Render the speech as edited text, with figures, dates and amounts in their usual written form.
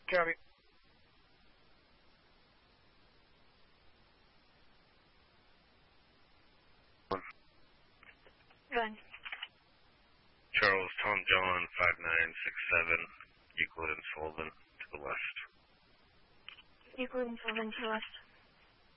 Copy. Run. Charles, Tom John, 5967, Euclid and Sullivan to the west. Euclid and Sullivan to the west.